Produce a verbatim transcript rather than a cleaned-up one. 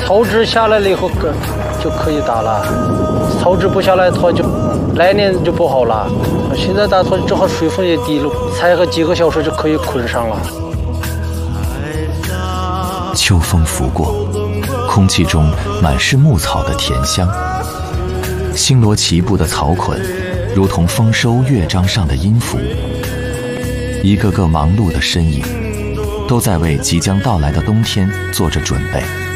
草枝下来了以后，就可以打了。草枝不下来的话，就来年就不好了。现在打的正好水分也低了，采个几个小时就可以捆上了。 秋风拂过，空气中满是牧草的甜香。星罗棋布的草捆，如同丰收乐章上的音符。一个个忙碌的身影，都在为即将到来的冬天做着准备。